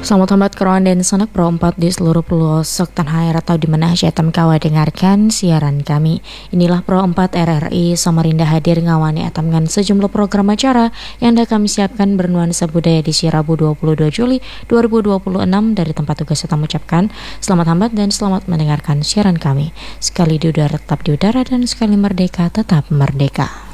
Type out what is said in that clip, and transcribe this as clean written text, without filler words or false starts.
Selamat hambat keroan dan sanak pro 4 di seluruh pelosok tanah air atau di mana saja kawa dengarkan siaran kami. Inilah pro 4 RRI Samarinda hadir ngawani atamkan sejumlah program acara yang dah kami siapkan bernuansa budaya di Rabu 22 Juli 2026 dari tempat tugas saya mengucapkan selamat hambat dan selamat mendengarkan siaran kami. Sekali di udara tetap di udara dan sekali merdeka tetap merdeka.